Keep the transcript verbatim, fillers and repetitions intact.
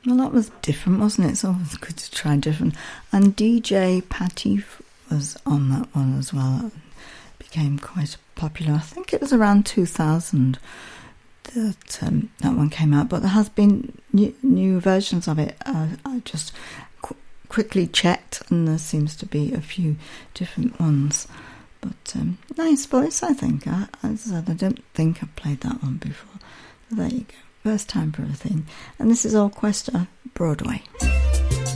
Well, that was different, wasn't it? It's always good to try different. And D J Patty was on that one as well. It became quite popular. I think it was around two thousand that um, that one came out. But there has been new, new versions of it. Uh, I just qu- quickly checked, and there seems to be a few different ones. But um, nice voice, I think. I, as I said, I don't think I've played that one before. There you go. First time for a thing. And this is Orchestra Broadway.